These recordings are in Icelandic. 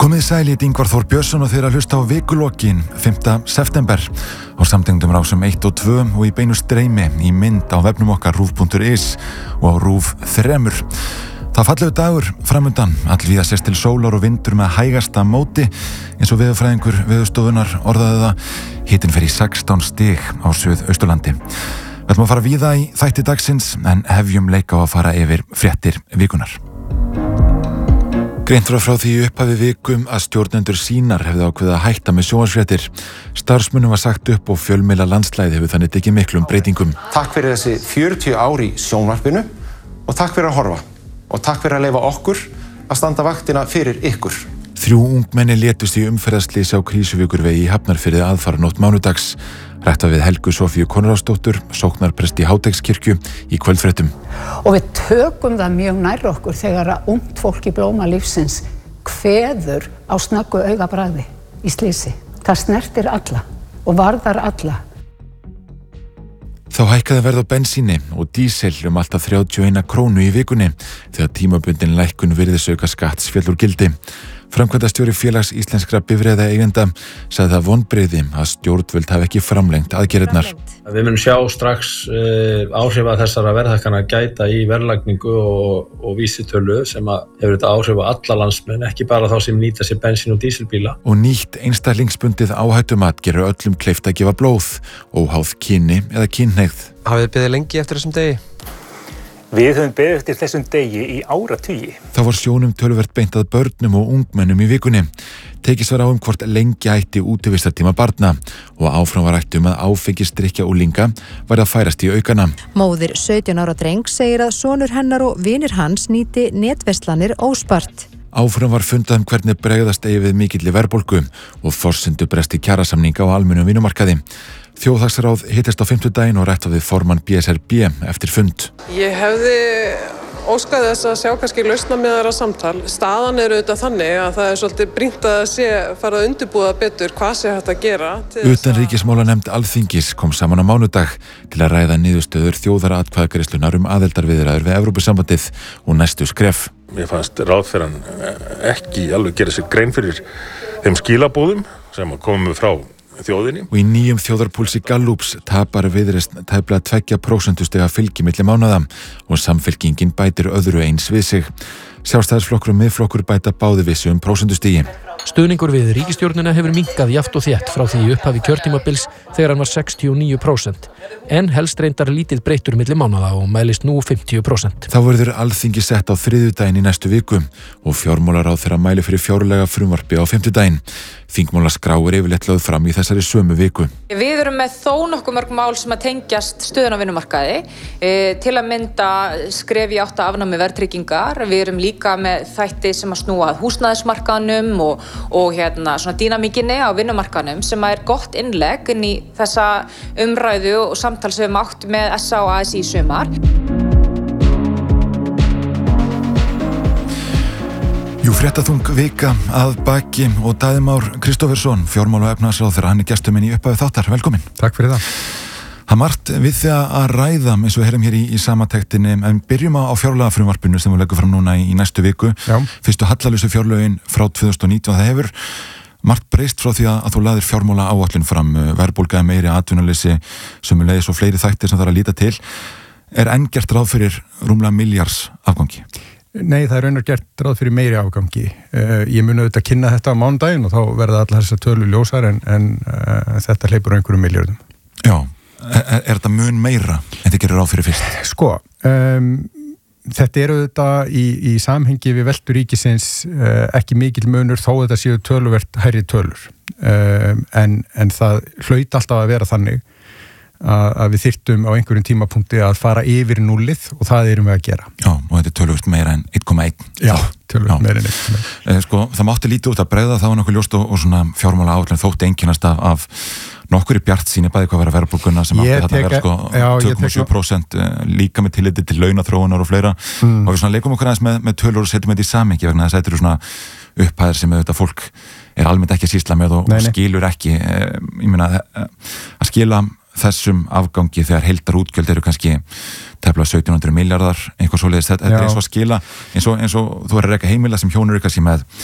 Komið sæl, ég Ingvar Þór Björnsson og þeir að hlusta á vikulokin 5. september á samtengdum rásum 1 og 2 og í beinu streymi í mynd á vefnum okkar rúv.is og á RÚV 3. Það fallegu dagur framundan, allvíða sést til sólar og vindur með hægasta móti eins og veðurfræðingur Veðurstofunnar orðaði það. Hitinn fer í 16 stig á Suðausturlandi. Við ætlum að fara víða í þætti dagsins en hefjum leika á að fara yfir fréttir vikunar. Greint frá því upphafi vikum að stjórnendur Sýnar hefðu ákveðið að hætta með sjónvarpsfréttir. Starfsmönnum var sagt upp og fjölmiðla landslæði hefur þannig tekið miklum breytingum. Takk fyrir þessi 40 ár í sjónvarpinu og takk fyrir að horfa og takk fyrir að leyfa okkur að standa vaktina fyrir ykkur. 3 ungmenni létust í umferðarslysi á Krísuvíkurvegi í Hafnarfirði aðfaranótt mánudags. Rætt var við Helgu Sofíu Konráðsdóttur, sóknarprest í Háteigskirkju í kvöldfréttum. Og við tökum það mjög nær okkur þegar að ungt fólk í blóma lífsins kveður á snöggu augabragði í slysi. Það snertir alla og varðar alla. Þá hækkaði verð á bensíni og dísel alltaf 31 krónu í vikunni þegar tímabundin lækkun virðisauka skatts féll úr gildi. Framkvæmdastjóri Félags íslenskra bifreiðaeigenda sagði það vonbrigði að stjórnvöld hafi ekki framlengt aðgerðirnar. Við munum sjá strax áhrif að þessara verðhækkana gæta í verðlagningu og vísitölu sem hefur þetta áhrif á alla landsmenn, ekki bara þá sem nýta sér bensín- og dísilbíla. Og nýtt einstaklingsbundið áhættumat gerir öllum kleift að gefa blóð, óháð kyni eða kynhneigð. Hafið þið beðið lengi eftir þessum degi? Við höfum beðið eftir þessum degi í áratugi. Það var sjónum töluvert beint að börnum og ungmennum í vikunni. Tekist var á hvort lengi ætti útivistartíma barna og áfram var rætt að áfengisdrykkja unglinga var að færast í aukana. Móðir 17 ára drengs segir að sonur hennar og vinir hans nýti netverslanir óspart. Áfram var fundað hvernig bregðast eigi við mikilli verðbólgu og forsendubresti kjarasamninga á almennum vinnumarkaði. Þjóðhagsráð hittist á 5. daginn og rætt við formann BSRB eftir fund. Ég hefði óskað þess að sjá kannski lausnamiðara samtal. Staðan auðvitað þannig að það svolítið brýnt að fara að undirbúa betur hvað sé hægt að gera. Utanríkismálanefnd Alþingis kom saman á mánudag til að ræða niðurstöður þjóðaratkvæðagreiðslunnar aðildarviðræður við Evrópusambandið og næstu skref. Mér fannst ráðherrann ekki alveg gera sér grein fyrir þeim skilaboðum sem komu frá þjóðinni. Og í nýjum þjóðarpúlsi Gallups tapar Viðreisn tæplega 2% fylgi milli mánaða og Samfylkingin bætir öðru eins við sig. Sjálfstæðisflokkur og Miðflokkur bæta báði vissu prósentustigi. Stuðningur við ríkisstjórnina hefur minnkað jafnt og þétt frá því upphafi kjörtímabils þegar hann var 69%, en helst reyndar lítið breyttur milli mánaða og mælist nú 50%. Þá verður Alþingi sett á þriðjudaginn í næstu viku og fjármálaráðherra mælir fyrir fjárlega frumvarpi á 5. daginn. Þingmálaskrá yfirleitt lögð fram í þessari sömu viku. Við erum með þó nokkuð mörg mál sem að tengjast stöðun á vinnumarkaði, til að mynda skref í átt að afnámi verðtryggingar. Við erum líka með þætti sem að snúa að húsnæðismarkaðnum og svona dýnamíkinni á vinnumarkaðnum sem er gott innlegg inn í þessa umræðu og samtal sem við átt með SA og ASÍ í sumar. Fréttaþung vika að baki og Daði Már Kristófersson, fjármála- og efnahagsráðherra, hann gestur minn í upphafi þáttar. Velkomin. Takk fyrir það. Það margt við því að ræða eins og við heyrum hér í samantektinni, en byrjum á fjárlagafrumvarpinu sem við leggjum fram núna í næstu viku. Já. Fyrstu hallalausu fjárlögin frá 2019. Það hefur margt breyst frá því að þú laðir fjármála áætlun fram, verðbólga meiri, atvinnuleysi, sömuleiðis og fleiri þættir sem þarf að líta til. Er enn gert ráð fyrir rúmlega milljarðs afgangi? Nei, það er raunar gert ráð fyrir meiri afgangi. Ég mun auðvitað kynna þetta á mánudaginn og þá verða allar þessar tölur ljósar en þetta hleypur á einhverjum milljörðum. Já, er þetta mun meira en þið gerir ráð fyrir fyrst? Sko, þetta er auðvitað í samhengi við veltu ríkisins ekki mikil munur þó þetta séu töluvert hærri tölur. En það hlaut alltaf að vera þannig að við þyrftum á einhverjum tímapunkti að fara yfir núllið og það erum við að gera. Já, og þetta er töluvert meira en 1,1. Já, töluvert meira en 1,1. Sko, það mátti lítið út að bregða, það var nokkuð ljóst og svona fjármála áætlun þótti einkennast af nokkur í bjartsýni bæði hvað vera verðbólguna sem átti þetta að vera sko 2,7% líka með tilliti til launaþróunar og fleira og við svona leikum okkur aðeins með tölur og setjum þetta í samhengi vegna þess að þetta eru svona upphæðir sem auðvitað fólk er almennt ekki að sýsla með og skilur ekki. Ég meina að skila þessum afgangi þegar heildarútgjöld eru kannski tæplega 1700 milljarðar, eitthvað svoleiðis. Þetta er eins og að skila eins og þú er að reka heimila sem hjón eru kannski með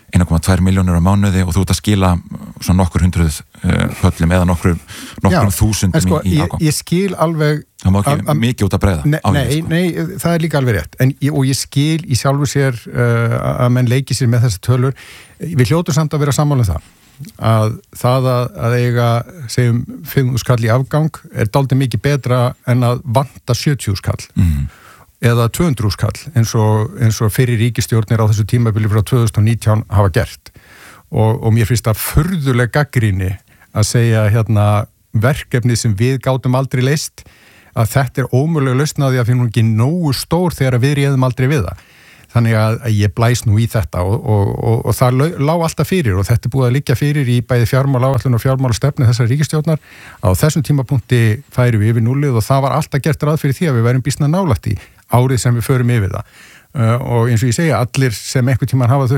1,2 milljónir á mánuði og þú ert að skila svona nokkur hundruð köllum eða nokkrum þúsundum sko, í afgang. Ég skil alveg... Það má ekki mikið út að breiða. Nei, það er líka alveg rétt. Og ég skil í sjálfu sér að menn leiki sér með þessar tölur. Við hljótum samt að vera sammála það. Það að eiga, segjum, 5.000 skall í afgang er dálítið mikið betra en að vanta 70 skall. Eða 200 skall eins og fyrir ríkisstjórnir á þessu tímabili frá 2019 hafa gert og mér finnst það furðuleg gagnrýni að segja verkefni sem við gátum aldrei leyst að þetta er ómögulega lausnaði að finna ekki nógu stór þegar við réðum aldrei við það. Þannig að ég blæs nú í þetta og það lá alltaf fyrir og þetta er búið að liggja fyrir í bæði fjármálaáætlun og fjármálastefnu þessar ríkisstjórnar. Á þessum tímapunkti færum við yfir núllið og það var alltaf gert ráð fyrir því að við værum býsna nálægt í árið sem við förum yfir það. Og eins og ég segja, allir sem einhvern tímann hafa